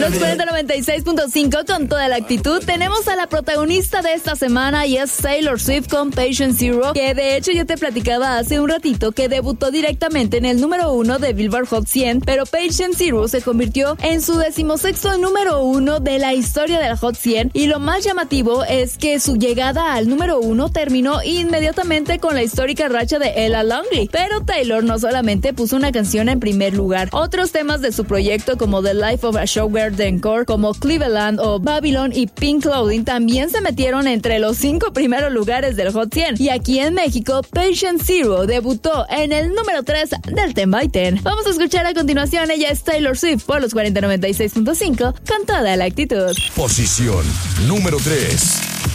Los 4096.5 con toda la actitud. Tenemos a la protagonista de esta semana y es Taylor Swift con Patient Zero, que de hecho yo te platicaba hace un ratito que debutó directamente en el número 1 de Billboard Hot 100, pero Patient Zero se convirtió en su 16º número 1 de la historia del Hot 100, y lo más llamativo es que su llegada al número 1 terminó inmediatamente con la histórica racha de Ella Longley. Pero Taylor no solamente puso una canción en primer lugar, otros temas de su proyecto como The Life of a Showgirl de Encore, como Cleveland o Babylon y Pink Clothing también se metieron entre los 5 primeros lugares del Hot 100. Y aquí en México, Patient Zero debutó en el número 3 del 10x10. Vamos a escuchar a continuación, ella es Taylor Swift por los 4096.5 con toda la actitud. Posición número 3.